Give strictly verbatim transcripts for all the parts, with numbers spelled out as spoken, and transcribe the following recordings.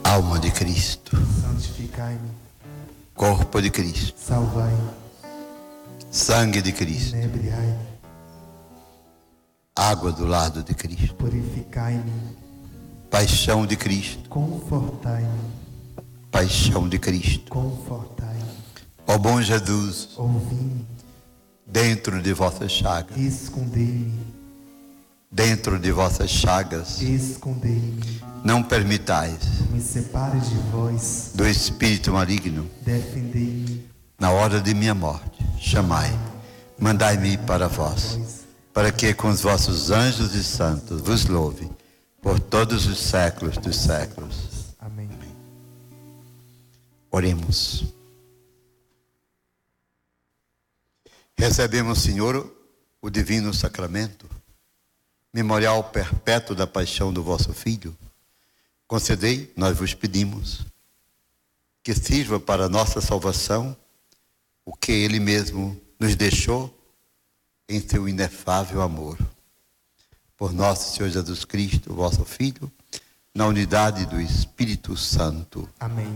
Alma de Cristo, santificai-me. corpo de Cristo, Salvai-me. sangue de Cristo, Inebriai-me. água do lado de Cristo, Purificai-me. paixão de Cristo, Confortai-me. paixão de Cristo. Confortai-me. Ó bom Jesus, Ouvi-me. dentro de vossas chagas, Escondei-me. dentro de vossas chagas, Escondei-me. não permitais Me separe de vós. do espírito maligno. Defendei-me. Na hora de minha morte, chamai, mandai-me para vós, para que com os vossos anjos e santos vos louve por todos os séculos dos séculos. Amém. Oremos. Recebemos, Senhor, o divino sacramento, memorial perpétuo da paixão do vosso Filho. Concedei, nós vos pedimos, que sirva para a nossa salvação o que Ele mesmo nos deixou em seu inefável amor. Por nosso Senhor Jesus Cristo, vosso Filho, na unidade do Espírito Santo. Amém.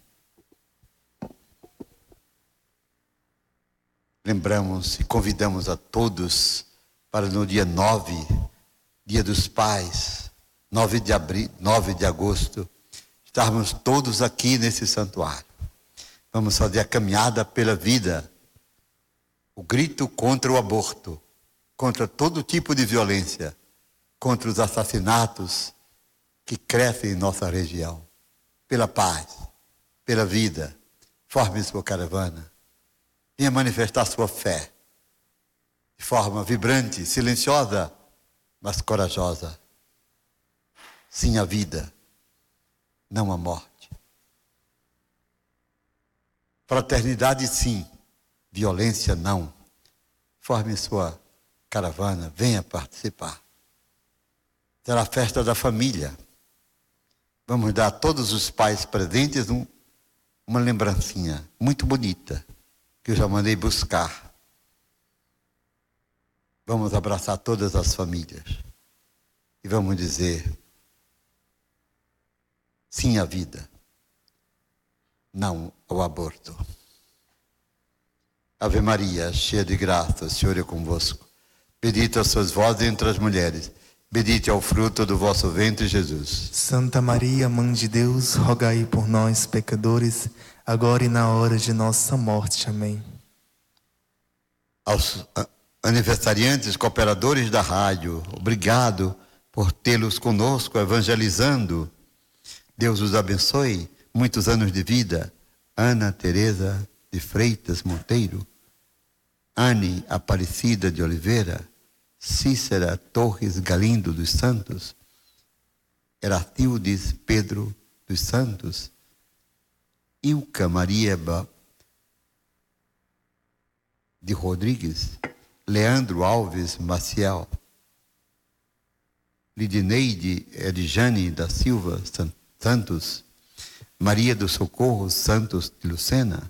Lembramos e convidamos a todos para no dia nove, dia dos pais, nove de abril, nove de agosto, estarmos todos aqui nesse santuário. Vamos fazer a caminhada pela vida, o grito contra o aborto, contra todo tipo de violência, contra os assassinatos que crescem em nossa região, pela paz, pela vida. Forme sua caravana. Venha manifestar sua fé de forma vibrante, silenciosa, mas corajosa. Sim à vida, não à morte. Fraternidade sim, violência não. Forme sua caravana, venha participar. Será a festa da família. Vamos dar a todos os pais presentes um, uma lembrancinha muito bonita, que eu já mandei buscar. Vamos abraçar todas as famílias e vamos dizer sim à vida, não ao aborto. Ave Maria, cheia de graça, o Senhor é convosco. Bendita sois vós entre as mulheres, bendito é o fruto do vosso ventre, Jesus. Santa Maria, Mãe de Deus, rogai por nós, pecadores, agora e na hora de nossa morte. Amém. Aos aniversariantes, cooperadores da rádio, obrigado por tê-los conosco, evangelizando. Deus os abençoe, muitos anos de vida. Ana Teresa de Freitas Monteiro, Anne Aparecida de Oliveira, Cícera Torres Galindo dos Santos, Eratildes Pedro dos Santos, Ilka Maria de Rodrigues, Leandro Alves Maciel, Lidineide Edjane da Silva Santos, Maria do Socorro Santos de Lucena,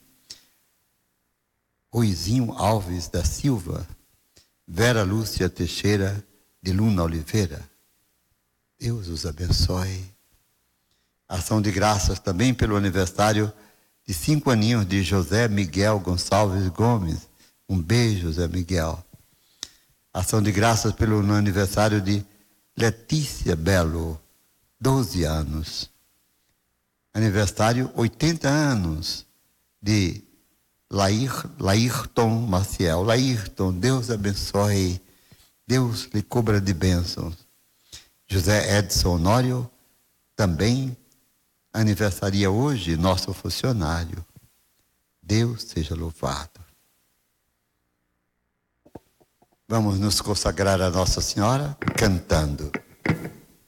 Ruizinho Alves da Silva, Vera Lúcia Teixeira de Luna Oliveira. Deus os abençoe. Ação de graças também pelo aniversário de cinco aninhos de José Miguel Gonçalves Gomes. Um beijo, José Miguel. Ação de graças pelo aniversário de Letícia Belo, doze anos. Aniversário, oitenta anos, de Lair, Lairton Maciel. Lairton, Deus abençoe, Deus lhe cubra de bênçãos. José Edson Honório, também aniversaria hoje, nosso funcionário. Deus seja louvado. Vamos nos consagrar a Nossa Senhora cantando.